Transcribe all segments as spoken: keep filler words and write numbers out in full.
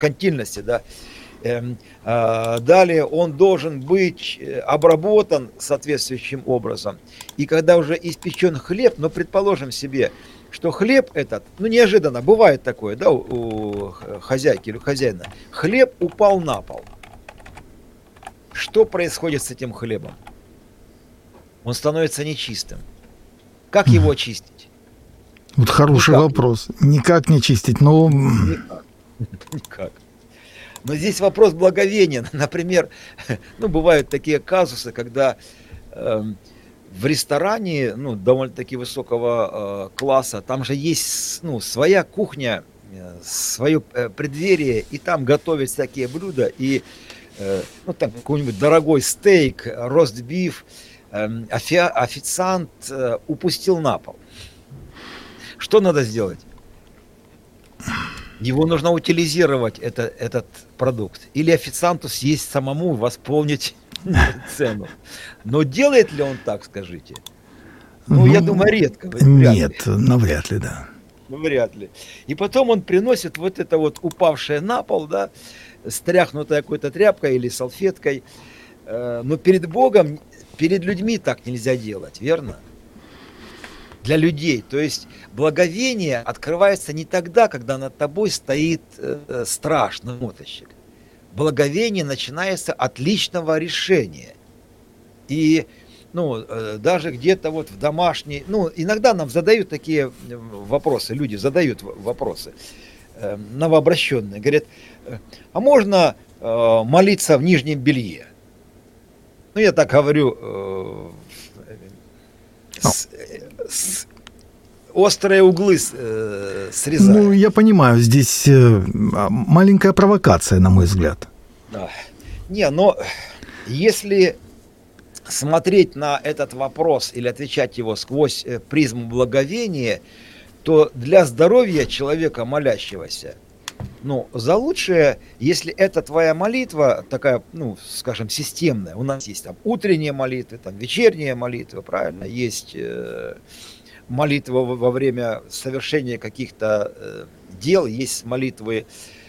континенте, да. Эм, а, далее он должен быть э, обработан соответствующим образом. И когда уже испечен хлеб, ну, предположим себе, что хлеб этот, ну, неожиданно, бывает такое, да, у, у хозяйки или у хозяина, хлеб упал на пол. Что происходит с этим хлебом? Он становится нечистым. Как его очистить? Вот хороший Никак. вопрос. Никак не чистить, но... Никак. Никак. Но здесь вопрос благовения. Например, ну, бывают такие казусы, когда э, в ресторане, ну, довольно-таки высокого э, класса, там же есть, ну, своя кухня, э, свое э, преддверие, и там готовят всякие блюда, и, э, ну, там какой-нибудь дорогой стейк, ростбиф, э, офи- официант э, упустил на пол. Что надо сделать? Его нужно утилизировать, это, этот продукт. Или официанту съесть самому, восполнить цену. Но делает ли он так, скажите? Ну, Ну, я думаю, редко. вряд ли. Нет, навряд ли, да. Ну, вряд ли. И потом он приносит вот это вот упавшее на пол, да, стряхнутое какой-то тряпкой или салфеткой. Э, Но перед Богом, перед людьми так нельзя делать, верно? Для людей. То есть благовение открывается не тогда, когда над тобой стоит э, страшный мотощик. Благовение начинается от личного решения. И ну, э, даже где-то вот в домашней... Ну, иногда нам задают такие вопросы, люди задают в- вопросы, э, новообращенные. Говорят, э, а можно э, молиться в нижнем белье? Ну, я так говорю... э, с- с- острые углы с- э, срезая. Ну, я понимаю, здесь э, маленькая провокация, на мой взгляд. Да. Не, но если смотреть на этот вопрос или отвечать его сквозь э, призму благовения, то для здоровья человека, молящегося, ну, за лучшее, если это твоя молитва, такая, ну, скажем, системная, у нас есть там утренние молитвы, там вечерние молитвы, правильно, есть э, молитва во во время совершения каких-то э, дел, есть молитвы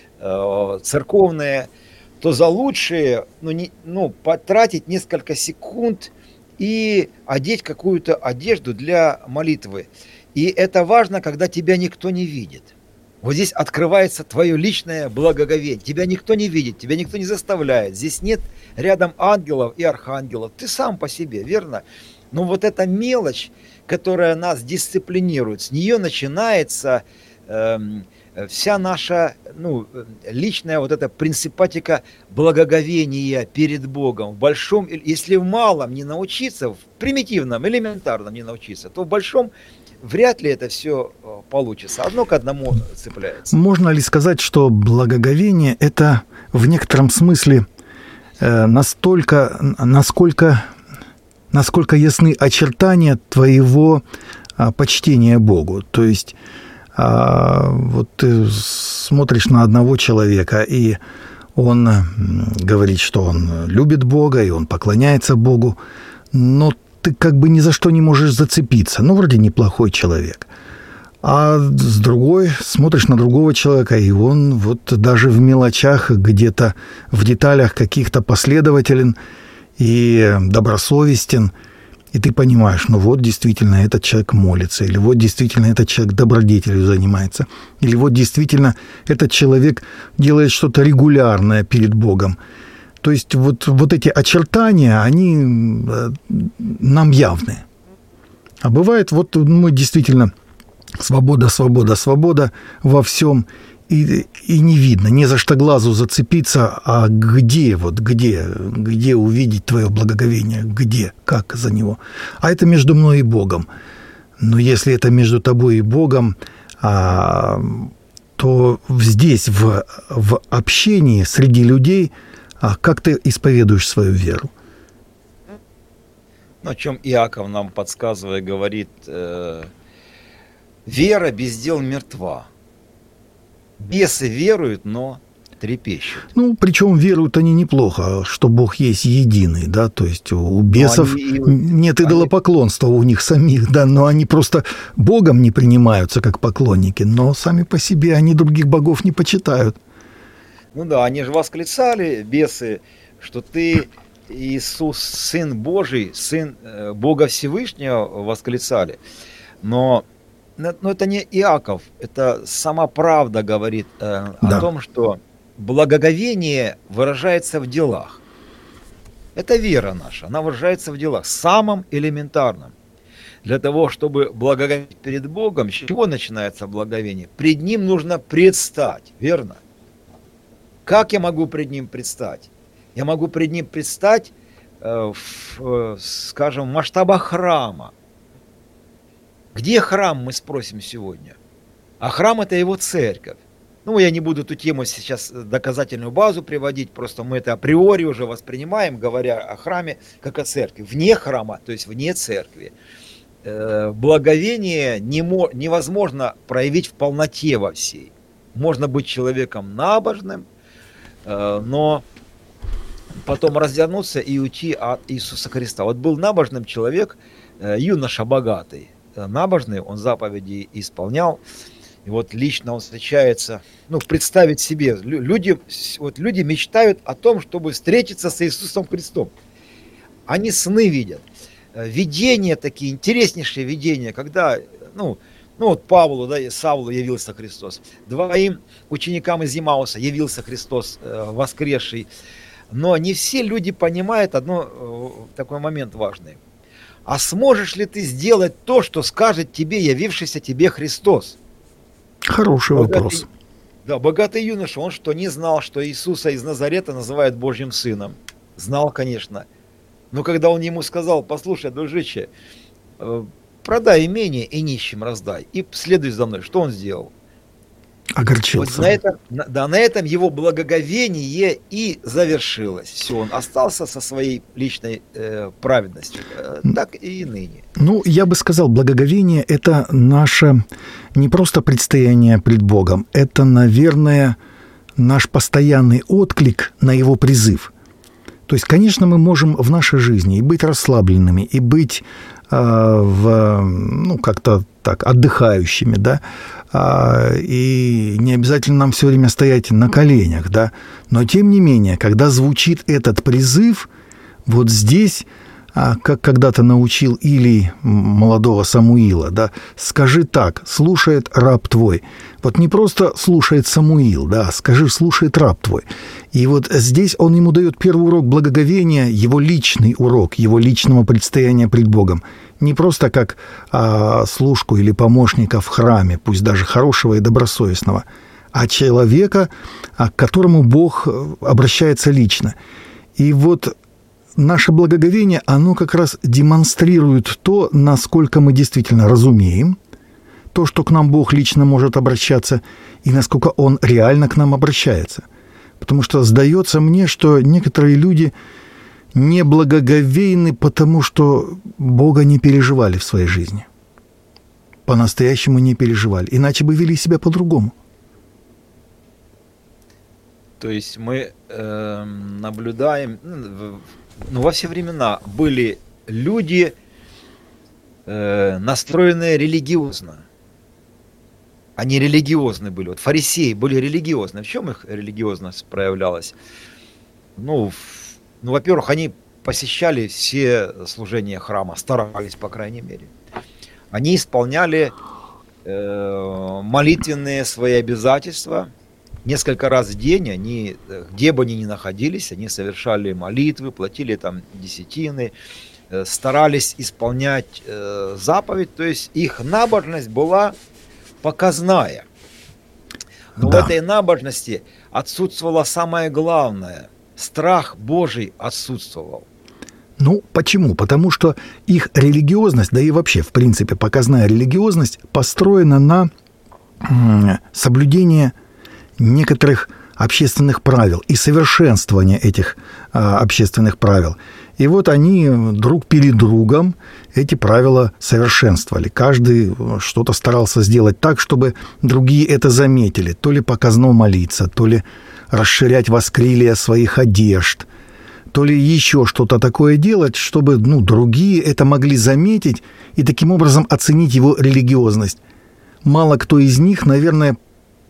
э, церковные, то за лучшее, ну, не, ну, потратить несколько секунд и одеть какую-то одежду для молитвы. И это важно, когда тебя никто не видит. Вот здесь открывается твое личное благоговение. Тебя никто не видит, тебя никто не заставляет. Здесь нет рядом ангелов и архангелов. Ты сам по себе, верно? Но вот эта мелочь, которая нас дисциплинирует, с нее начинается эм, вся наша, ну, личная вот эта принципатика благоговения перед Богом. В большом, если в малом не научиться, в примитивном, элементарном не научиться, то в большом вряд ли это все получится. Одно к одному цепляется. Можно ли сказать, что благоговение – это в некотором смысле э, настолько, насколько, насколько ясны очертания твоего а, почтения Богу? То есть а, вот ты смотришь на одного человека, и он говорит, что он любит Бога, и он поклоняется Богу, но ты как бы ни за что не можешь зацепиться. Ну, вроде неплохой человек. А с другой смотришь на другого человека, и он вот даже в мелочах, где-то в деталях каких-то последователен и добросовестен. И ты понимаешь, ну вот действительно этот человек молится, или вот действительно этот человек добродетелью занимается, или вот действительно этот человек делает что-то регулярное перед Богом. То есть вот, вот эти очертания, они нам явны. А бывает, вот мы действительно свобода, свобода, свобода во всем, и, и не видно, не за что глазу зацепиться, а где, вот где, где увидеть твое благоговение, где, как за него. А это между мной и Богом. Но если это между тобой и Богом, а, то здесь, в, в общении среди людей, а как ты исповедуешь свою веру? Ну, о чем Иаков нам подсказывает, говорит, э, вера без дел мертва. Бесы веруют, но трепещут. Ну, причем веруют они неплохо, что Бог есть единый, да, то есть у бесов они, нет они... идолопоклонства у них самих, да, но они просто Богом не принимаются как поклонники, но сами по себе они других богов не почитают. Ну да, они же восклицали, бесы, что ты Иисус, Сын Божий, Сын э, Бога Всевышнего восклицали. Но, но это не Иаков, это сама правда говорит э, Да. о том, что благоговение выражается в делах. Это вера наша, она выражается в делах, самом элементарном. Для того, чтобы благоговеть перед Богом, с чего начинается благоговение? Пред Ним нужно предстать, верно? Как я могу пред Ним предстать? Я могу пред Ним предстать, э, в, э, скажем, в масштабах храма. Где храм, мы спросим сегодня? А храм – это Его церковь. Ну, я не буду эту тему сейчас доказательную базу приводить, просто мы это априори уже воспринимаем, говоря о храме, как о церкви. Вне храма, то есть вне церкви, э, благоговение не мо- невозможно проявить в полноте во всей. Можно быть человеком набожным, э, но потом развернуться и уйти от Иисуса Христа. Вот был набожным человек, э, юноша богатый, э, набожный, он заповеди исполнял. И вот лично он встречается, ну, представить себе, люди, вот люди мечтают о том, чтобы встретиться с Иисусом Христом. Они сны видят, видения такие, интереснейшие видения, когда, ну, ну вот Павлу, да, и Савлу явился Христос, двоим ученикам из Емауса явился Христос э, воскресший. Но не все люди понимают одно, э, такой момент важный. А сможешь ли ты сделать то, что скажет тебе явившийся тебе Христос? Хороший Богатый, вопрос. да, богатый юноша, он что, не знал, что Иисуса из Назарета называют Божьим сыном? Знал, конечно. Но когда он ему сказал: послушай, дружище, продай имение и нищим раздай, и следуй за мной, что он сделал? Огорчился. Вот на этом, да, на этом его благоговение и завершилось. Все, он остался со своей личной э, праведностью. Э, так и ныне. Ну, я бы сказал, благоговение – это наше не просто предстояние пред Богом, это, наверное, наш постоянный отклик на Его призыв. То есть, конечно, мы можем в нашей жизни и быть расслабленными, и быть э, в, ну, как-то так, отдыхающими, да, а, и не обязательно нам все время стоять на коленях, да, но тем не менее, когда звучит этот призыв, вот здесь, а, как когда-то научил Илий молодого Самуила, да, скажи так: слушает раб твой. Вот не просто слушает Самуил, да, скажи, слушает раб твой. И вот здесь он ему дает первый урок благоговения, его личный урок, его личного предстояния пред Богом. Не просто как а, служку или помощника в храме, пусть даже хорошего и добросовестного, а человека, а, к которому Бог обращается лично. И вот наше благоговение, оно как раз демонстрирует то, насколько мы действительно разумеем, то, что к нам Бог лично может обращаться, и насколько Он реально к нам обращается. Потому что сдается мне, что некоторые люди неблагоговейны, потому что Бога не переживали в своей жизни. По-настоящему не переживали. Иначе бы вели себя по-другому. То есть мы э, наблюдаем, ну, во все времена были люди, э, настроенные религиозно. Они религиозны были. Вот фарисеи были религиозны. В чем их религиозность проявлялась? Ну, в, ну, во-первых, они посещали все служения храма, старались, по крайней мере. Они исполняли э, молитвенные свои обязательства. Несколько раз в день они, где бы они ни находились, они совершали молитвы, платили там десятины, э, старались исполнять э, заповедь. То есть их набожность была показная. Но да. В этой набожности отсутствовало самое главное. Страх Божий отсутствовал. Ну, почему? Потому что их религиозность, да и вообще, в принципе, показная религиозность построена на соблюдении некоторых общественных правил и совершенствования этих а, общественных правил. И вот они друг перед другом эти правила совершенствовали. Каждый что-то старался сделать так, чтобы другие это заметили. То ли показно молиться, то ли расширять воскрилия своих одежд, то ли еще что-то такое делать, чтобы ну, другие это могли заметить и таким образом оценить его религиозность. Мало кто из них, наверное,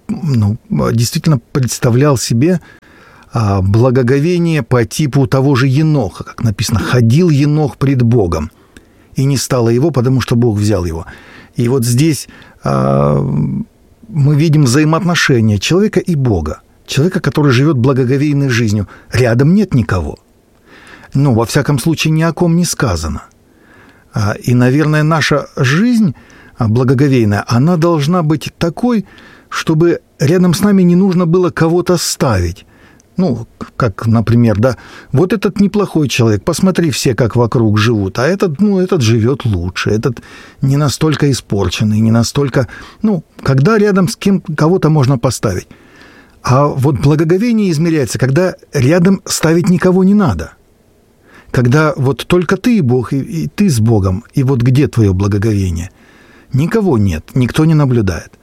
ну, действительно представлял себе благоговение по типу того же Еноха, как написано, «ходил Енох пред Богом, и не стало его, потому что Бог взял его». И вот здесь а, мы видим взаимоотношения человека и Бога. Человека, который живет благоговейной жизнью. Рядом нет никого. Ну, во всяком случае, ни о ком не сказано. А, и, наверное, наша жизнь благоговейная, она должна быть такой, чтобы рядом с нами не нужно было кого-то ставить. Ну, как, например, да, вот этот неплохой человек, посмотри все, как вокруг живут, а этот, ну, этот живет лучше, этот не настолько испорченный, не настолько... Ну, когда рядом с кем кого-то можно поставить. А вот благоговение измеряется, когда рядом ставить никого не надо. Когда вот только ты и Бог, и, и ты с Богом, и вот где твое благоговение? Никого нет, никто не наблюдает.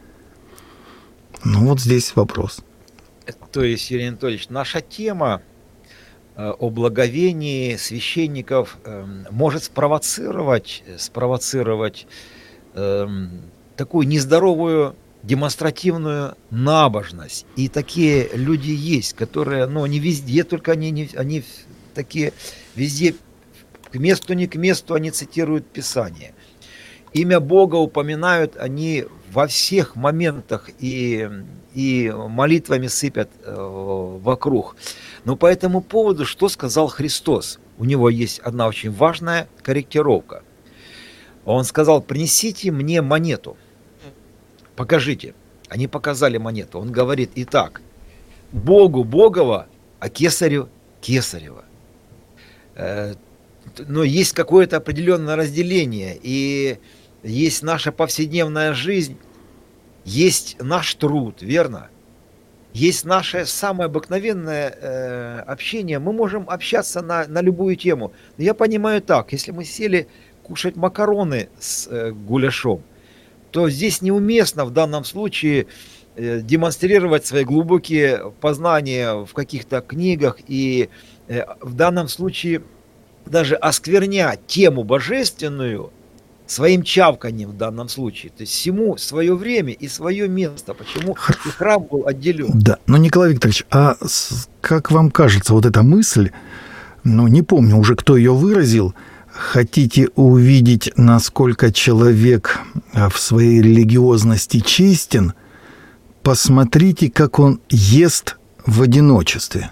Ну, вот здесь вопрос. То есть, Юрий Анатольевич, наша тема э, о благоговении священников э, может спровоцировать, спровоцировать э, такую нездоровую демонстративную набожность. И такие люди есть, которые, ну, не везде, только они, не, они такие везде, к месту, не к месту, они цитируют Писание. Имя Бога упоминают они во всех моментах и, и молитвами сыпят э, вокруг. Но по этому поводу что сказал Христос? У него есть одна очень важная корректировка. Он сказал: принесите мне монету, покажите. Они показали монету. Он говорит: итак, Богу Богова, а Кесарю Кесарева. Э, но есть какое-то определенное разделение, и есть наша повседневная жизнь, есть наш труд, верно? Есть наше самое обыкновенное э, общение. Мы можем общаться на, на любую тему. Но я понимаю так, если мы сели кушать макароны с э, гуляшом, то здесь неуместно в данном случае э, демонстрировать свои глубокие познания в каких-то книгах и э, в данном случае даже осквернять тему божественную своим чавканием в данном случае. То есть всему свое время и свое место. Почему и храм был отделен. Да, но, Николай Викторович, а как вам кажется, вот эта мысль, ну, не помню уже, кто ее выразил, хотите увидеть, насколько человек в своей религиозности честен, посмотрите, как он ест в одиночестве,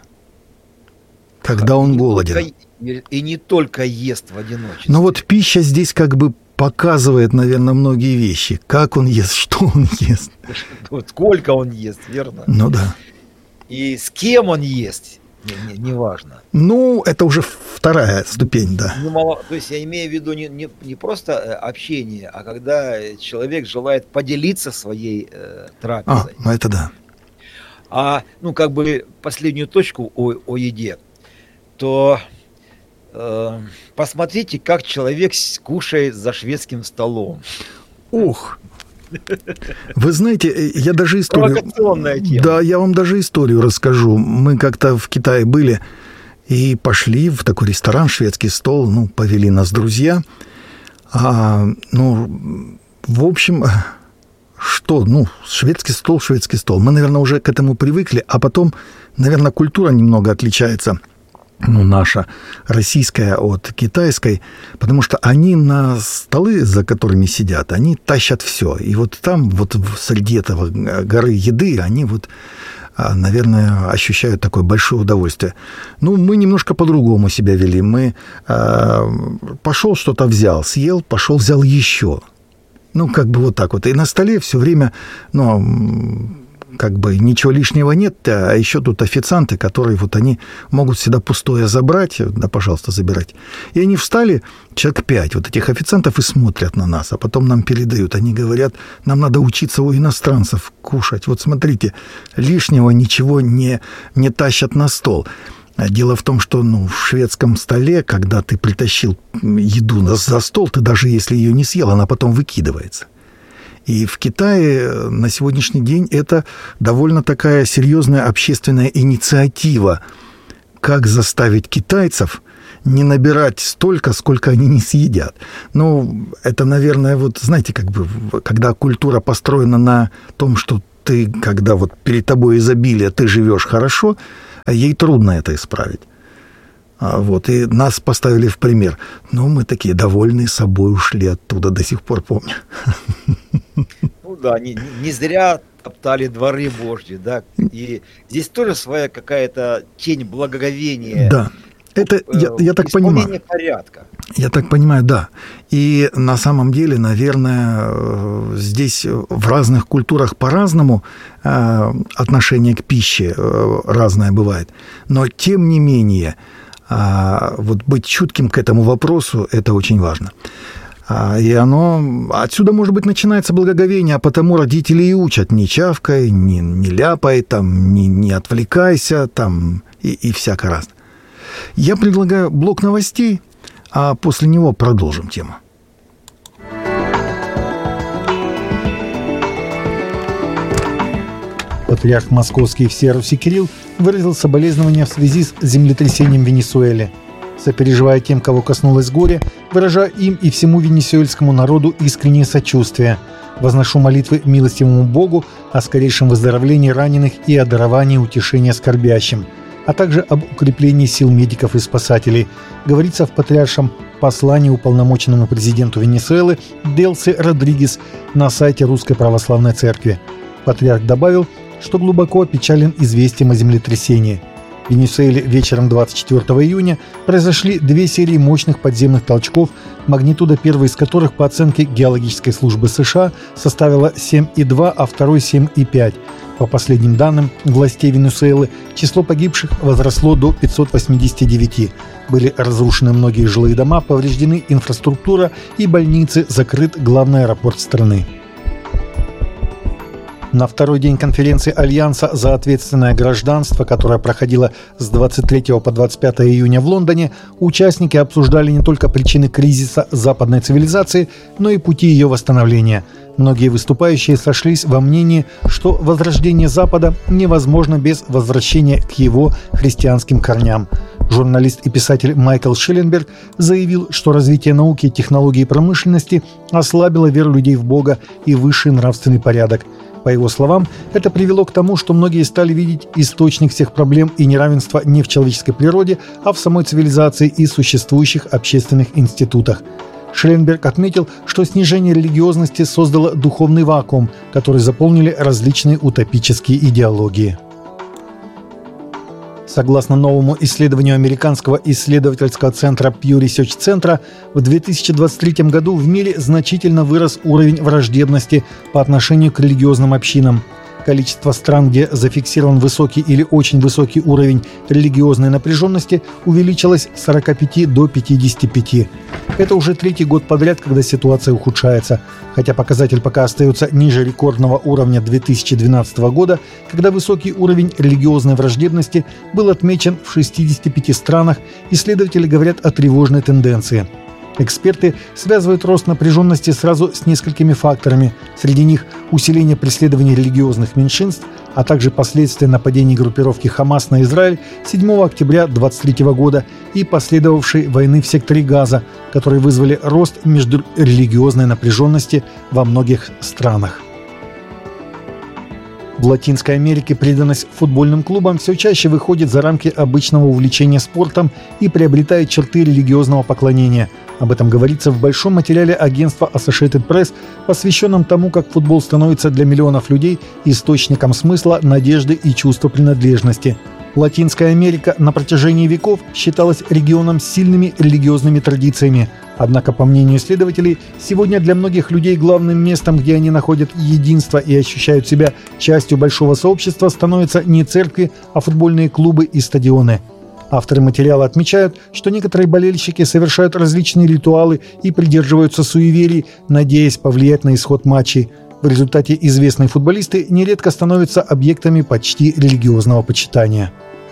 когда он голоден. И не только ест в одиночестве. Но вот пища здесь как бы показывает, наверное, многие вещи. Как он ест, что он ест. Сколько он ест, верно? Ну да. И с кем он ест, не, не, не важно. Ну, это уже вторая ступень, да. Немало, то есть я имею в виду не, не, не просто общение, а когда человек желает поделиться своей э, трапезой. А, ну это да. А, ну, как бы последнюю точку о, о еде, то... посмотрите, как человек кушает за шведским столом. Ух! Вы знаете, я даже историю... Провокационная тема. Да, я вам даже историю расскажу. Мы как-то в Китае были и пошли в такой ресторан, шведский стол, ну, повели нас друзья. А, ну, в общем, что, ну, шведский стол, шведский стол. Мы, наверное, уже к этому привыкли, а потом, наверное, культура немного отличается, ну, наша российская от китайской, потому что они на столы, за которыми сидят, они тащат все. И вот там, вот среди этого горы еды, они вот, наверное, ощущают такое большое удовольствие. Ну, мы немножко по-другому себя вели. Мы э, пошел что-то взял, съел, пошел взял еще. Ну, как бы вот так вот. И на столе все время, ну, как бы ничего лишнего нет, а еще тут официанты, которые вот они могут всегда пустое забрать, да, пожалуйста, забирать. И они встали, человек пять вот этих официантов, и смотрят на нас, а потом нам передают. Они говорят: нам надо учиться у иностранцев кушать. Вот смотрите, лишнего ничего не, не тащат на стол. Дело в том, что, ну, в шведском столе, когда ты притащил еду за стол, ты даже если ее не съел, она потом выкидывается. И в Китае на сегодняшний день это довольно такая серьезная общественная инициатива. Как заставить китайцев не набирать столько, сколько они не съедят. Ну, это, наверное, вот, знаете, как бы, когда культура построена на том, что ты, когда вот перед тобой изобилие, ты живешь хорошо, а ей трудно это исправить. А вот, и нас поставили в пример. Ну, мы такие довольные собой ушли оттуда, до сих пор помню. Ну да, не, не зря топтали дворы Божьи, да, и здесь тоже своя какая-то тень благоговения. Да, это я, я так понимаю. Порядка. Я так понимаю, да. И на самом деле, наверное, здесь в разных культурах по-разному отношение к пище разное бывает. Но, тем не менее, вот быть чутким к этому вопросу – это очень важно. И оно, отсюда, может быть, начинается благоговение, а потому родители и учат: не чавкай, не, не ляпай, там, не, не отвлекайся, там, и, и всяко раз. Я предлагаю блок новостей, а после него продолжим тему. Патриарх Московский всея Руси Кирилл выразил соболезнования в связи с землетрясением в Венесуэле. Сопереживая тем, кого коснулось горе, выражаю им и всему венесуэльскому народу искреннее сочувствие. Возношу молитвы милостивому Богу о скорейшем выздоровлении раненых и о даровании утешения скорбящим, а также об укреплении сил медиков и спасателей, говорится в патриаршем послании уполномоченному президенту Венесуэлы Делси Родригес на сайте Русской Православной Церкви. Патриарх добавил, что глубоко опечален известием о землетрясении. В Венесуэле вечером двадцать четвёртого июня произошли две серии мощных подземных толчков, магнитуда первой из которых, по оценке геологической службы США, составила семь и два, а второй семь и пять. По последним данным властей Венесуэлы, число погибших возросло до пятьсот восемьдесят девять. Были разрушены многие жилые дома, повреждены инфраструктура и больницы, закрыт главный аэропорт страны. На второй день конференции Альянса за ответственное гражданство, которая проходила с двадцать третьего по двадцать пятое июня в Лондоне, участники обсуждали не только причины кризиса западной цивилизации, но и пути ее восстановления. Многие выступающие сошлись во мнении, что возрождение Запада невозможно без возвращения к его христианским корням. Журналист и писатель Майкл Шелленберг заявил, что развитие науки, технологий и промышленности ослабило веру людей в Бога и высший нравственный порядок. По его словам, это привело к тому, что многие стали видеть источник всех проблем и неравенства не в человеческой природе, а в самой цивилизации и существующих общественных институтах. Шелленберг отметил, что снижение религиозности создало духовный вакуум, который заполнили различные утопические идеологии. Согласно новому исследованию американского исследовательского центра Pew Research Center, в две тысячи двадцать третьем году в мире значительно вырос уровень враждебности по отношению к религиозным общинам. Количество стран, где зафиксирован высокий или очень высокий уровень религиозной напряженности, увеличилось с сорока пяти до пятидесяти пяти. Это уже третий год подряд, когда ситуация ухудшается, хотя показатель пока остается ниже рекордного уровня две тысячи двенадцатого года, когда высокий уровень религиозной враждебности был отмечен в шестидесяти пяти странах. Исследователи говорят о тревожной тенденции. Эксперты связывают рост напряженности сразу с несколькими факторами. Среди них усиление преследований религиозных меньшинств, а также последствия нападений группировки Хамас на Израиль седьмого октября две тысячи двадцать третьего года и последовавшей войны в секторе Газа, которые вызвали рост междурелигиозной напряженности во многих странах. В Латинской Америке преданность футбольным клубам все чаще выходит за рамки обычного увлечения спортом и приобретает черты религиозного поклонения. Об этом говорится в большом материале агентства Associated Press, посвященном тому, как футбол становится для миллионов людей источником смысла, надежды и чувства принадлежности. Латинская Америка на протяжении веков считалась регионом с сильными религиозными традициями. Однако, по мнению исследователей, сегодня для многих людей главным местом, где они находят единство и ощущают себя частью большого сообщества, становятся не церкви, а футбольные клубы и стадионы. Авторы материала отмечают, что некоторые болельщики совершают различные ритуалы и придерживаются суеверий, надеясь повлиять на исход матчей. В результате известные футболисты нередко становятся объектами почти религиозного почитания.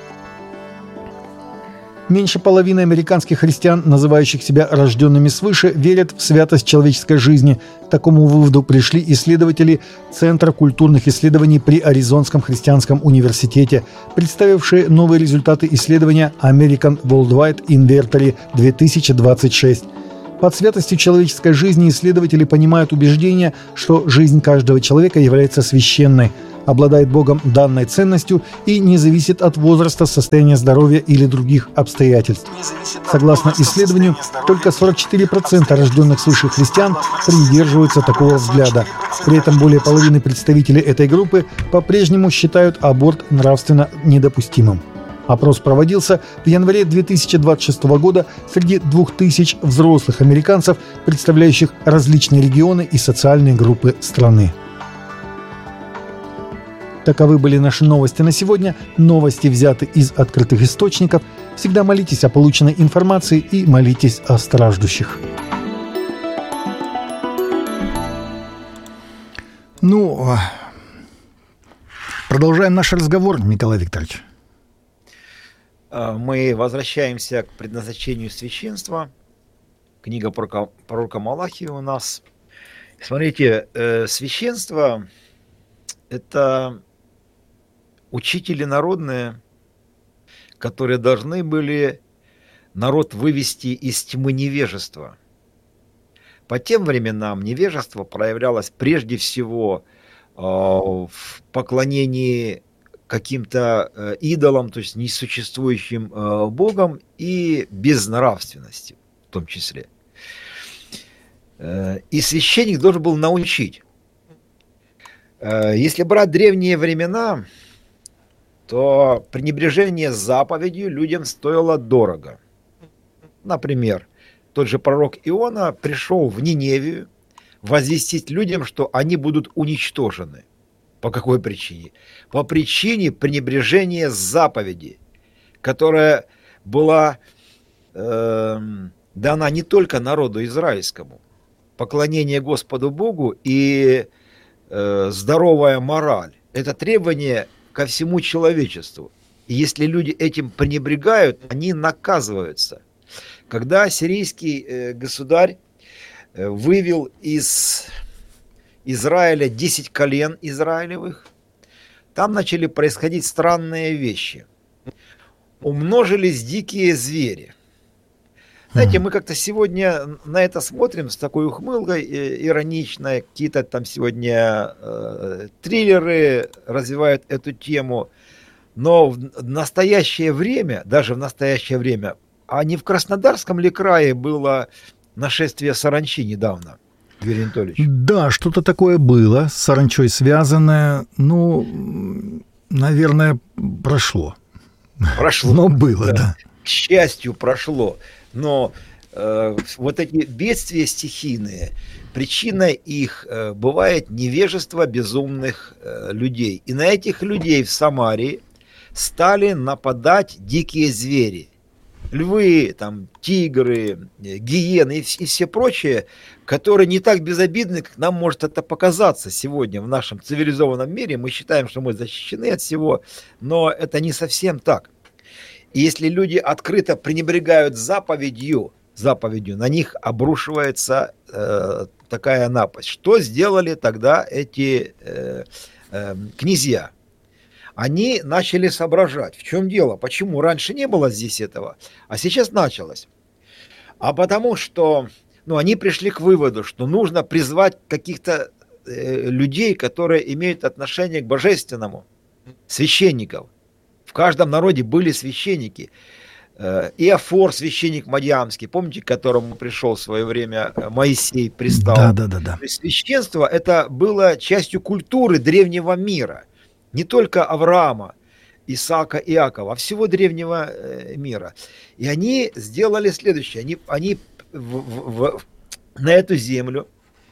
Меньше половины американских христиан, называющих себя рожденными свыше, верят в святость человеческой жизни. К такому выводу пришли исследователи Центра культурных исследований при Аризонском христианском университете, представившие новые результаты исследования American Worldwide Inventory две тысячи двадцать шесть. Под святостью человеческой жизни исследователи понимают убеждение, что жизнь каждого человека является священной. обладает Богом данной ценностью и не зависит от возраста, состояния здоровья или других обстоятельств. Согласно исследованию, только сорок четыре процента рожденных свыше христиан придерживаются такого взгляда. При этом более половины представителей этой группы по-прежнему считают аборт нравственно недопустимым. Опрос проводился в январе две тысячи двадцать шестого года среди двух тысяч взрослых американцев, представляющих различные регионы и социальные группы страны. Таковы были наши новости на сегодня. Новости взяты из открытых источников. Всегда молитесь о полученной информации и молитесь о страждущих. Ну, продолжаем наш разговор, Николай Викторович. Мы возвращаемся к предназначению священства. Книга пророка, пророка Малахии у нас. Смотрите, священство – это учители народные, которые должны были народ вывести из тьмы невежества. По тем временам невежество проявлялось прежде всего в поклонении каким-то э, идолам, то есть несуществующим э, богом, и безнравственности в том числе. Э, и священник должен был научить. Э, если брать древние времена, то пренебрежение заповедью людям стоило дорого. Например, тот же пророк Иона пришел в Ниневию возвестить людям, что они будут уничтожены. По какой причине? По причине пренебрежения заповеди, которая была э, дана не только народу израильскому. Поклонение Господу Богу и э, здоровая мораль – это требование ко всему человечеству. И если люди этим пренебрегают, они наказываются. Когда ассирийский э, государь э, вывел из Израиля десять колен израилевых, там начали происходить странные вещи. Умножились дикие звери. Знаете, мы как-то сегодня на это смотрим с такой ухмылкой ироничной. Какие-то там сегодня э, триллеры развивают эту тему. Но в настоящее время, даже в настоящее время, а не в Краснодарском ли крае было нашествие саранчи недавно? Юрий Анатольевич. Да, что-то такое было, с саранчой связанное, ну, наверное, прошло. Прошло. Но было, да. да. К счастью, прошло. Но э, вот эти бедствия стихийные, причиной их э, бывает невежество безумных э, людей. И на этих людей в Самарии стали нападать дикие звери. Львы, там, тигры, гиены и, и все прочие, которые не так безобидны, как нам может это показаться сегодня в нашем цивилизованном мире. Мы считаем, что мы защищены от всего, но это не совсем так. И если люди открыто пренебрегают заповедью, заповедью, на них обрушивается э, такая напасть. Что сделали тогда эти э, э, князья? Они начали соображать, в чем дело, почему раньше не было здесь этого, а сейчас началось. А потому что, ну, они пришли к выводу, что нужно призвать каких-то э, людей, которые имеют отношение к божественному, священников. В каждом народе были священники. Э, Иофор, священник Мадьямский, помните, к которому пришел в свое время Моисей, пристал? Да, да, да, да. То есть священство это было частью культуры древнего мира. Не только Авраама, Исаака, Иакова, а всего древнего мира. И они сделали следующее. Они, они в, в, в, на эту землю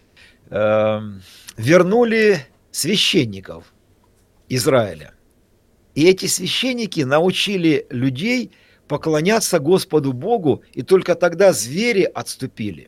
э, вернули священников Израиля. И эти священники научили людей поклоняться Господу Богу, и только тогда звери отступили.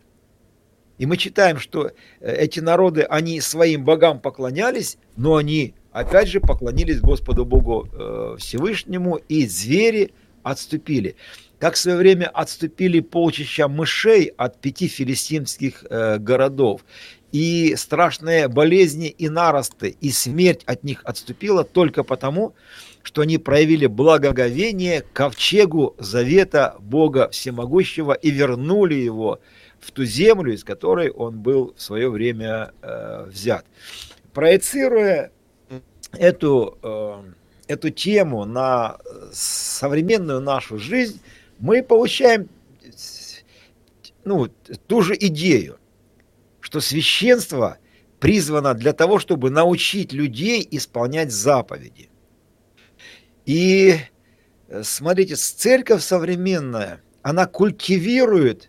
И мы читаем, что эти народы, они своим богам поклонялись, но они опять же поклонились Господу Богу э, Всевышнему, и звери отступили. Как в свое время отступили полчища мышей от пяти филистимских э, городов. И страшные болезни и наросты, и смерть от них отступила только потому, что они проявили благоговение к ковчегу завета Бога Всемогущего и вернули его в ту землю, из которой он был в свое время э, взят. Проецируя эту, э, эту тему на современную нашу жизнь, мы получаем ну, ту же идею, что священство призвано для того, чтобы научить людей исполнять заповеди. И смотрите, церковь современная, она культивирует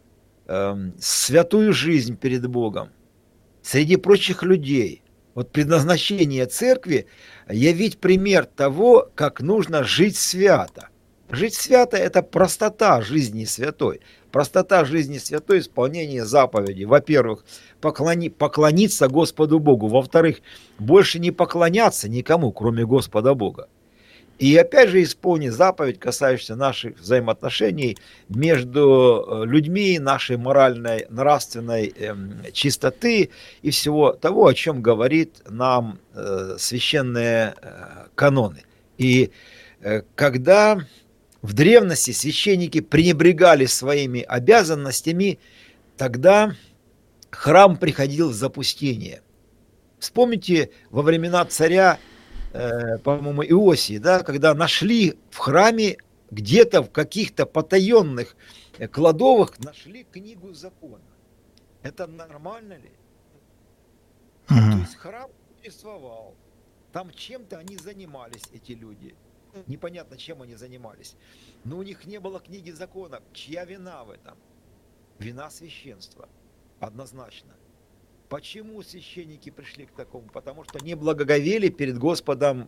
э, святую жизнь перед Богом среди прочих людей. Вот предназначение церкви – явить пример того, как нужно жить свято. Жить свято – это простота жизни святой. Простота жизни святой – исполнение заповедей. Во-первых, поклони, поклониться Господу Богу. Во-вторых, больше не поклоняться никому, кроме Господа Бога. И опять же исполнить заповедь, касающуюся наших взаимоотношений между людьми, нашей моральной, нравственной э, чистоты и всего того, о чем говорит нам э, священные э, каноны. И э, когда в древности священники пренебрегали своими обязанностями, тогда храм приходил в запустение. Вспомните во времена царя, по-моему, Иосии, да, когда нашли в храме где-то в каких-то потаенных кладовых нашли книгу закона. Это нормально ли? Mm-hmm. То есть храм существовал. Там чем-то они занимались, эти люди. Непонятно, чем они занимались. Но у них не было книги закона. Чья вина в этом? Вина священства. Однозначно. Почему священники пришли к такому? Потому что не благоговели перед Господом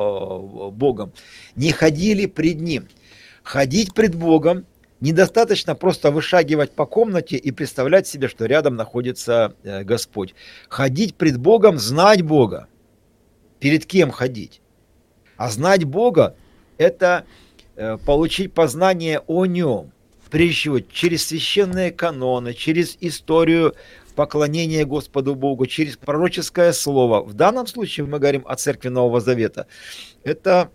э, Богом, не ходили пред Ним. Ходить пред Богом недостаточно просто вышагивать по комнате и представлять себе, что рядом находится э, Господь. Ходить пред Богом, знать Бога. Перед кем ходить? А знать Бога – это э, получить познание о Нем. Прежде всего, через священные каноны, через историю поклонение Господу Богу, через пророческое слово. В данном случае мы говорим о церкви Нового Завета. Это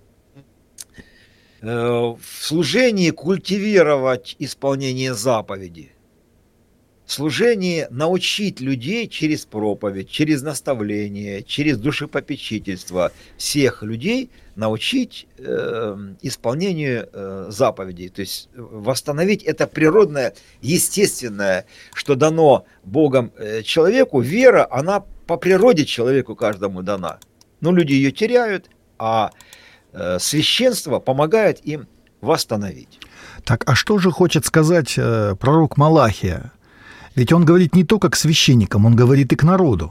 э, в служении культивировать исполнение заповеди. В служении научить людей через проповедь, через наставление, через душепопечительство всех людей научить э, исполнению э, заповедей. То есть восстановить это природное, естественное, что дано Богом э, человеку. Вера, она по природе человеку каждому дана. Но люди ее теряют, а э, священство помогает им восстановить. Так, а что же хочет сказать э, пророк Малахия? Ведь он говорит не только к священникам, он говорит и к народу.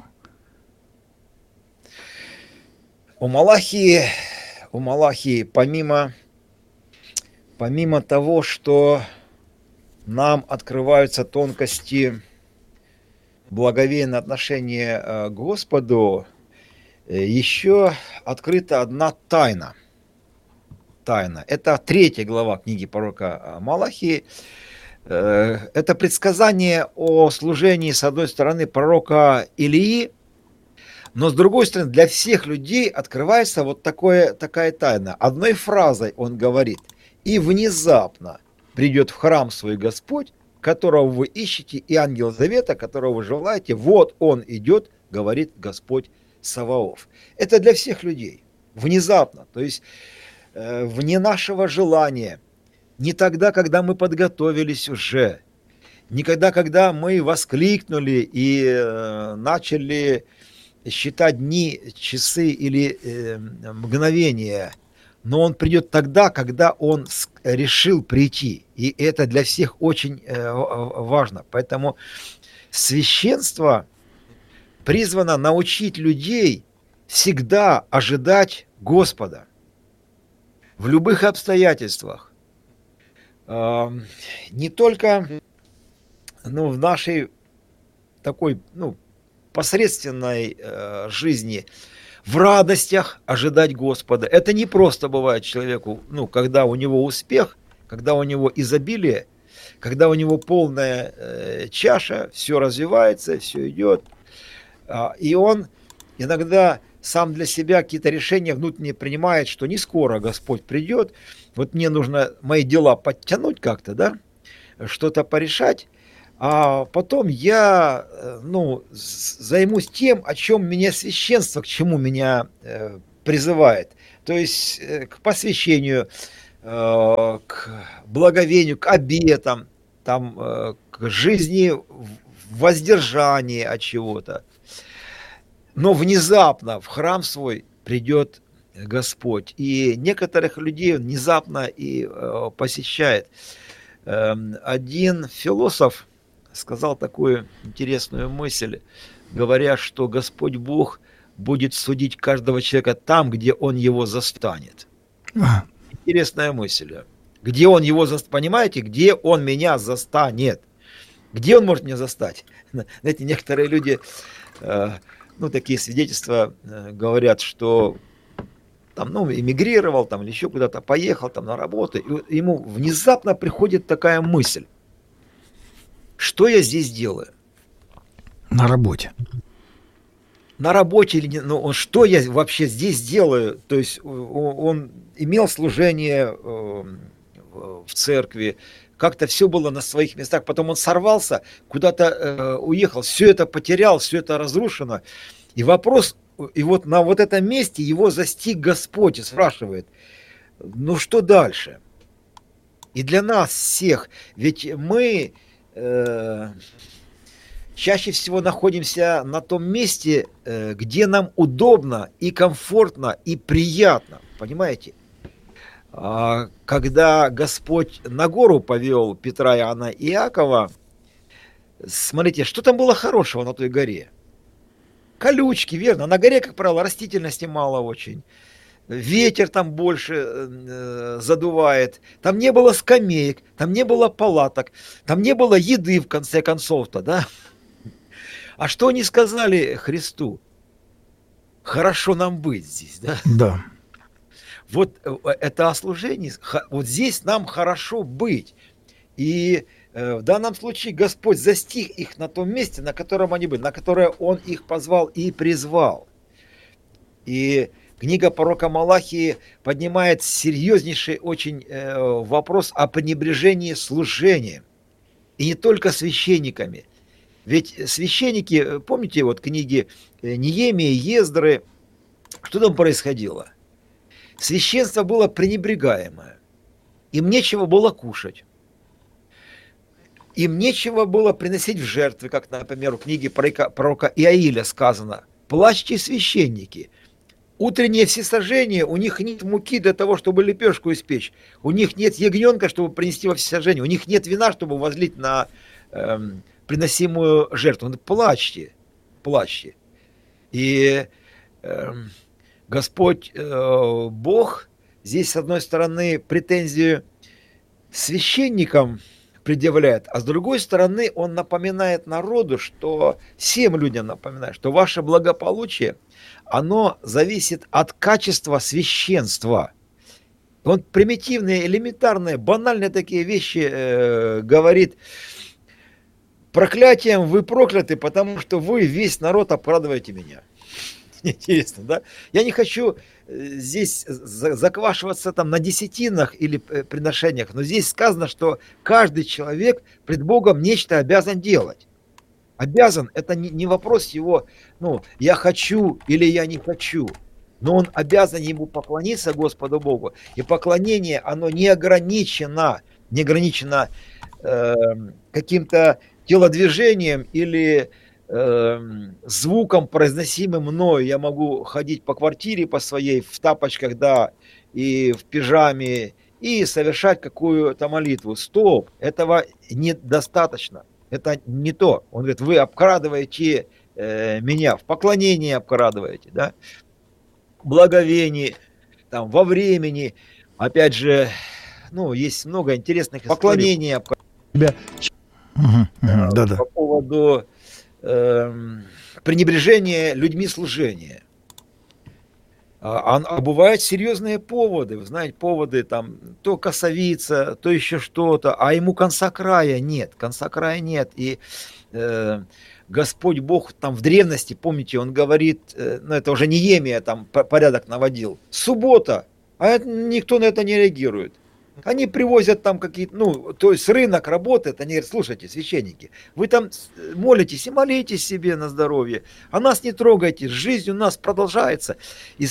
У Малахии, у Малахии помимо, помимо того, что нам открываются тонкости благоговейного отношения к Господу, еще открыта одна тайна. Тайна. Это третья глава книги пророка Малахии. Это предсказание о служении, с одной стороны, пророка Илии, но с другой стороны, для всех людей открывается вот такое, такая тайна. Одной фразой он говорит: «И внезапно придет в храм свой Господь, которого вы ищете, и ангел завета, которого вы желаете, вот он идет, говорит Господь Саваоф». Это для всех людей. Внезапно, то есть э, вне нашего желания. Не тогда, когда мы подготовились уже, не тогда, когда мы воскликнули и э, начали считать дни, часы или э, мгновения, но он придет тогда, когда он решил прийти. И это для всех очень э, важно. Поэтому священство призвано научить людей всегда ожидать Господа в любых обстоятельствах. Не только ну, в нашей такой ну, посредственной э, жизни, в радостях ожидать Господа. Это не просто бывает человеку, ну, когда у него успех, когда у него изобилие, когда у него полная э, чаша, все развивается, все идет. Э, и он иногда сам для себя какие-то решения внутренне принимает, что не скоро Господь придет. Вот мне нужно мои дела подтянуть как-то, да, что-то порешать, а потом я, ну, займусь тем, о чем меня священство, к чему меня э, призывает. То есть э, к посвящению, э, к благовению, к обетам, там, э, к жизни в воздержании от чего-то. Но внезапно в храм свой придет Господь. И некоторых людей он внезапно и э, посещает. Э, один философ сказал такую интересную мысль, говоря, что Господь Бог будет судить каждого человека там, где он его застанет. А. Интересная мысль. Где он его застанет, понимаете, где он меня застанет? Где он может меня застать? Знаете, некоторые люди, э, ну, такие свидетельства э, говорят, что там, ну, эмигрировал, там, или еще куда-то поехал, там, на работу, и ему внезапно приходит такая мысль: что я здесь делаю? На работе. На работе или не, ну, что я вообще здесь делаю? То есть он имел служение в церкви, как-то все было на своих местах, потом он сорвался, куда-то э, уехал, все это потерял, все это разрушено. И вопрос, и вот на вот этом месте его застиг Господь и спрашивает: ну что дальше? И для нас всех, ведь мы э, чаще всего находимся на том месте, э, где нам удобно и комфортно и приятно, понимаете? А когда Господь на гору повел Петра, Иоанна и Иакова, смотрите, что там было хорошего на той горе? Колючки, верно. На горе, как правило, растительности мало очень. Ветер там больше э, задувает. Там не было скамеек, там не было палаток, там не было еды, в конце концов-то, да? А что они сказали Христу? Хорошо нам быть здесь, да? Да. Вот это о служении, вот здесь нам хорошо быть. И э, в данном случае Господь застиг их на том месте, на котором они были, на которое Он их позвал и призвал. И книга пророка Малахии поднимает серьезнейший очень э, вопрос о пренебрежении служением. И не только священниками. Ведь священники, помните вот книги Неемии, Ездры, что там происходило? Священство было пренебрегаемое. Им нечего было кушать. Им нечего было приносить в жертвы, как, например, в книге пророка Иаиля сказано: «Плачьте, священники, утреннее всесожжение, у них нет муки для того, чтобы лепешку испечь, у них нет ягненка, чтобы принести во всесожжение, у них нет вина, чтобы возлить на эм, приносимую жертву». Плачьте, плачьте. И эм, Господь э, Бог здесь, с одной стороны, претензию священникам предъявляет, а с другой стороны, он напоминает народу, что всем людям напоминает, что ваше благополучие, оно зависит от качества священства. Он примитивные, элементарные, банальные такие вещи э, говорит: проклятием вы прокляты, потому что вы, весь народ, обкрадываете меня. Интересно, да? Я не хочу здесь заквашиваться там на десятинах или приношениях, но здесь сказано, что каждый человек пред Богом нечто обязан делать. Обязан, это не, не вопрос его, ну, я хочу или я не хочу, но он обязан ему поклониться, Господу Богу. И поклонение, оно не ограничено, не ограничено э, каким-то телодвижением или звуком, произносимым мною. Я могу ходить по квартире по своей в тапочках, да, и в пижаме, и совершать какую-то молитву. Стоп, этого недостаточно. Это не то. Он говорит: вы обкрадываете э, меня, в поклонении обкрадываете, да, в благовении, там, во времени. Опять же, ну, есть много интересных поклонений обкрадывания. Да-да. По поводу пренебрежение людьми служения. А, а бывают серьезные поводы, вы знаете, поводы там, то косовица, то еще что-то, а ему конца края нет, конца края нет. И э, Господь Бог там в древности, помните, он говорит, э, ну это уже Неемия там порядок наводил, суббота, а это, никто на это не реагирует. Они привозят там какие-то, ну, то есть рынок работает, они говорят, слушайте, священники, вы там молитесь и молитесь себе на здоровье, а нас не трогайте, жизнь у нас продолжается. И,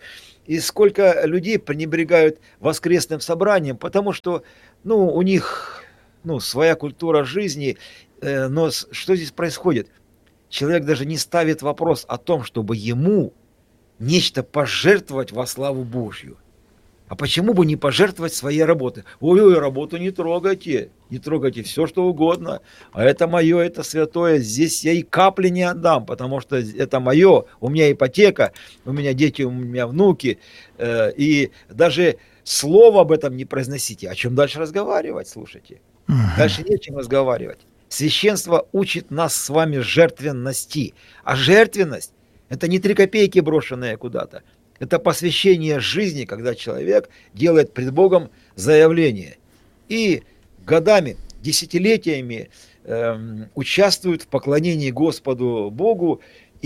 и сколько людей пренебрегают воскресным собранием, потому что, ну, у них, ну, своя культура жизни, э, но что здесь происходит? Человек даже не ставит вопрос о том, чтобы ему нечто пожертвовать во славу Божью. А почему бы не пожертвовать своей работой? Ой-ой, работу не трогайте, не трогайте все, что угодно. А это мое, это святое, здесь я и капли не отдам, потому что это мое, у меня ипотека, у меня дети, у меня внуки. Э, и даже слово об этом не произносите. О чем дальше разговаривать, слушайте? Uh-huh. Дальше не о чем разговаривать. Священство учит нас с вами жертвенности. А жертвенность – это не три копейки, брошенные куда-то. Это посвящение жизни, когда человек делает пред Богом заявление. И годами, десятилетиями э, участвует в поклонении Господу Богу.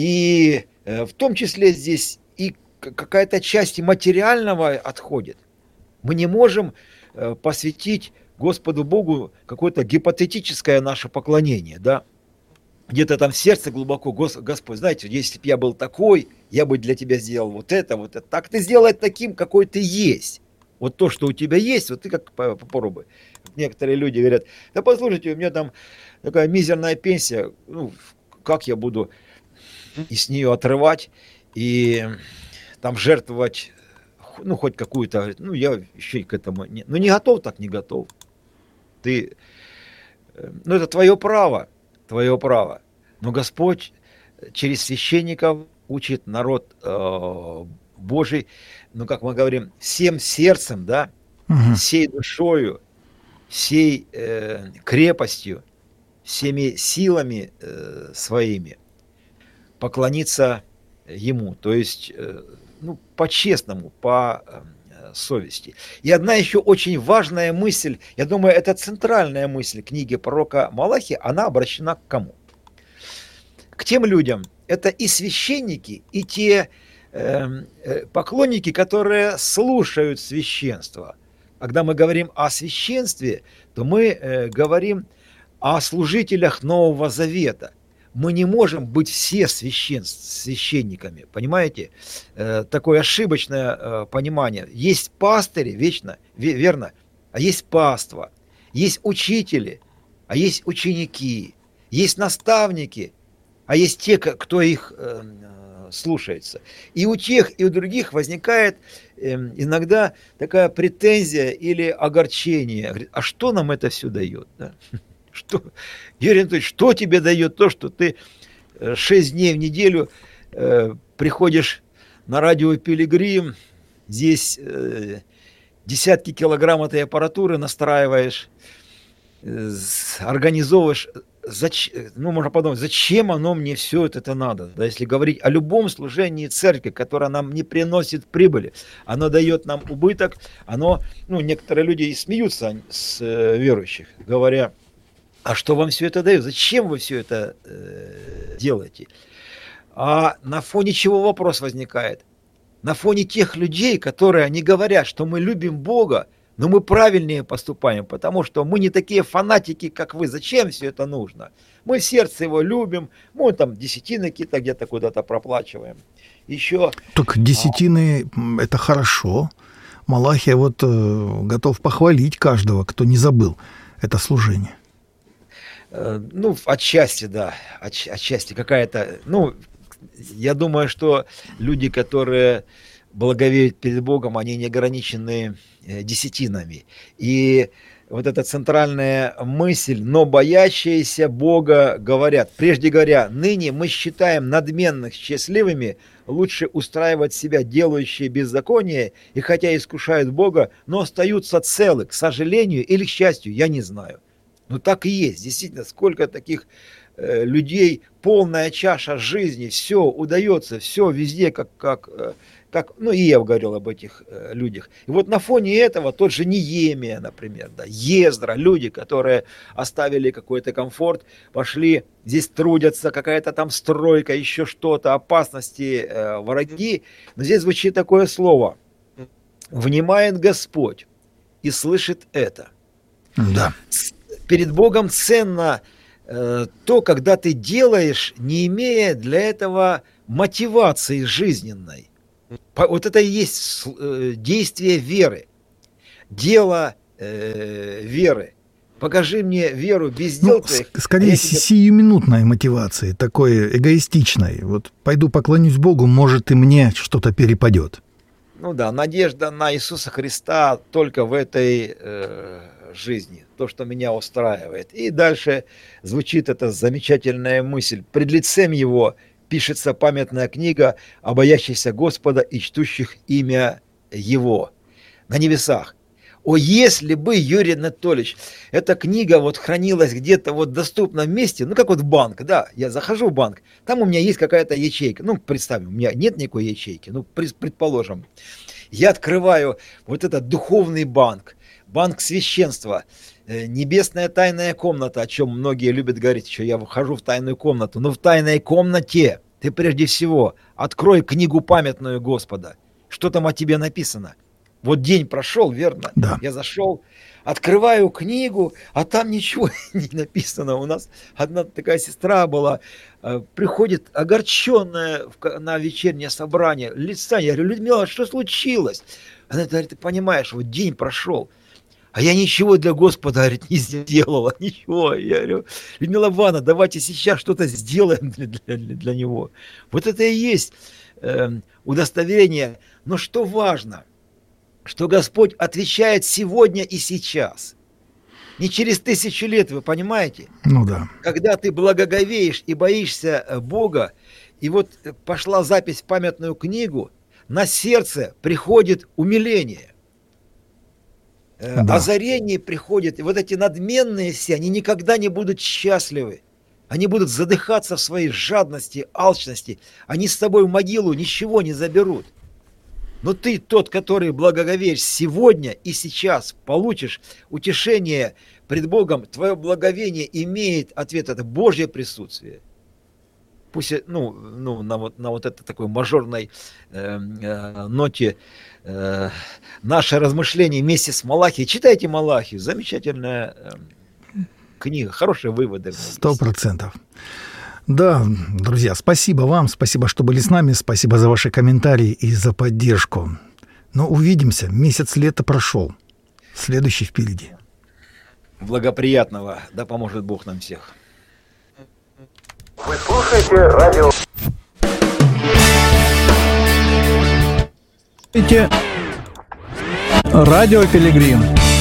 И э, в том числе здесь и какая-то часть материального отходит. Мы не можем э, посвятить Господу Богу какое-то гипотетическое наше поклонение, да? Где-то там в сердце глубоко, Господь, знаете, если бы я был такой, я бы для тебя сделал вот это, вот это. Так ты сделай таким, какой ты есть. Вот то, что у тебя есть, вот ты как попробуй. Некоторые люди говорят, да послушайте, у меня там такая мизерная пенсия, ну, как я буду и с нее отрывать, и там жертвовать, ну, хоть какую-то, ну, я еще и к этому, не, ну, не готов, так не готов. Ты, ну, это твое право. Твое право. Но Господь через священников учит народ э, Божий, ну, как мы говорим, всем сердцем, да, угу. всей душою, всей э, крепостью, всеми силами э, своими поклониться Ему. То есть, э, ну, по-честному, по э, совести. И одна еще очень важная мысль, я думаю, это центральная мысль книги пророка Малахии, она обращена к кому? К тем людям, это и священники, и те э, э, поклонники, которые слушают священство. Когда мы говорим о священстве, то мы э, говорим о служителях Нового Завета. Мы не можем быть все священ, священниками, понимаете? Э, такое ошибочное э, понимание. Есть пастыри, вечно, ве, верно, а есть паства, есть учители, а есть ученики, есть наставники, а есть те, кто их э, слушается. И у тех, и у других возникает э, иногда такая претензия или огорчение. Говорит, а что нам это все дает? Да? Что, Юрий Анатольевич, что тебе дает то, что ты шесть дней в неделю э, приходишь на радио Пилигрим, здесь э, десятки килограмм этой аппаратуры настраиваешь, э, организовываешь, зач, ну, можно подумать, зачем оно мне все это, это надо? Да, если говорить о любом служении церкви, которое нам не приносит прибыли, оно дает нам убыток, оно, ну, некоторые люди и смеются с э, верующих, говоря, а что вам все это дает? Зачем вы все это э, делаете? А на фоне чего вопрос возникает? На фоне тех людей, которые они говорят, что мы любим Бога, но мы правильнее поступаем, потому что мы не такие фанатики, как вы. Зачем все это нужно? Мы в сердце его любим, мы там десятины какие-то где-то куда-то проплачиваем. Еще... Так десятины а... это хорошо. Малахия вот э, готов похвалить каждого, кто не забыл это служение. Ну, отчасти, да, от, отчасти какая-то, ну, я думаю, что люди, которые благовеют перед Богом, они не ограничены десятинами. И вот эта центральная мысль, но боящиеся Бога говорят, прежде говоря, ныне мы считаем надменных счастливыми, лучше устраивать себя делающие беззаконие, и хотя искушают Бога, но остаются целы, к сожалению или к счастью, я не знаю. Ну так и есть, действительно, сколько таких э, людей, полная чаша жизни, все удается, все везде, как, как, э, как, ну и я говорил об этих э, людях. И вот на фоне этого тот же Неемия, например, да, Ездра, люди, которые оставили какой-то комфорт, пошли, здесь трудятся, какая-то там стройка, еще что-то, опасности, э, враги. Но здесь звучит такое слово: «Внимает Господь и слышит это. Да. Перед Богом ценно э, то, когда ты делаешь, не имея для этого мотивации жизненной. Вот это и есть э, действие веры. Дело э, веры. Покажи мне веру без дел ну, твоих. Скорее, а тебе... сиюминутной мотивации, такой эгоистичной. Вот пойду поклонюсь Богу, может, и мне что-то перепадет. Ну да, надежда на Иисуса Христа только в этой э, жизни. То, что меня устраивает. И дальше звучит эта замечательная мысль. Пред лицем Его пишется памятная книга о боящихся Господа и чтущих имя Его на небесах. О, если бы, Юрий Анатольевич, эта книга вот хранилась где-то вот в доступном месте, ну как вот в банк, да, я захожу в банк, там у меня есть какая-то ячейка, ну представим, у меня нет никакой ячейки, ну предположим, я открываю вот этот духовный банк, банк священства, небесная тайная комната, о чем многие любят говорить, что я вхожу в тайную комнату, но в тайной комнате ты прежде всего открой книгу памятную Господа, что там о тебе написано. Вот день прошел, верно? Да. Я зашел, открываю книгу, а там ничего не написано. У нас одна такая сестра была, приходит огорченная на вечернее собрание, лица. Я говорю, Людмила, что случилось? Она говорит, ты понимаешь, вот день прошел, а я ничего для Господа, говорит, не сделала, ничего. Я говорю, Людмила Ивановна, давайте сейчас что-то сделаем для, для, для него. Вот это и есть э, удостоверение. Но что важно, что Господь отвечает сегодня и сейчас. Не через тысячу лет, вы понимаете? Ну да. Когда ты благоговеешь и боишься Бога, и вот пошла запись в памятную книгу, на сердце приходит умиление. Да. Озарение приходит. И вот эти надменные все, они никогда не будут счастливы. Они будут задыхаться в своей жадности, алчности. Они с тобой в могилу ничего не заберут. Но ты, тот, который благоговеешь сегодня и сейчас, получишь утешение пред Богом. Твое благоговение имеет ответ, это Божье присутствие. Пусть, ну, ну на, вот, на вот этой такой мажорной э, э, ноте э, наше размышление вместе с Малахией. Читайте Малахию, замечательная э, книга, хорошие выводы. Сто процентов. Да, друзья, спасибо вам, спасибо, что были с нами, спасибо за ваши комментарии и за поддержку. Но увидимся, месяц лета прошел, следующий впереди. Благоприятного, да поможет Бог нам всех. Вы слушаете радио... Радио Пилигрим.